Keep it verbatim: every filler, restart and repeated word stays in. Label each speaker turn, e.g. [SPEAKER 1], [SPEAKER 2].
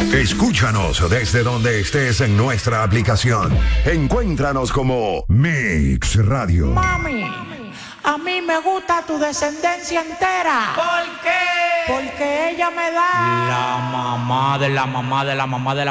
[SPEAKER 1] Escúchanos desde donde estés en nuestra aplicación. Encuéntranos como Mix Radio.
[SPEAKER 2] Mami, a mí me gusta tu descendencia entera.
[SPEAKER 3] ¿Por qué?
[SPEAKER 2] Porque ella me da
[SPEAKER 3] La mamá de la mamá de la mamá de la